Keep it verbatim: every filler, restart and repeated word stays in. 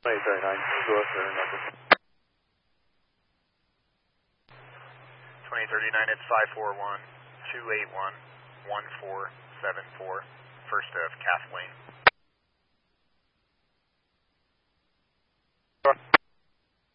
twenty thirty-nine, go up there, number. twenty thirty-nine, it's five four one, two eight one, one four seven four, first of Kathleen.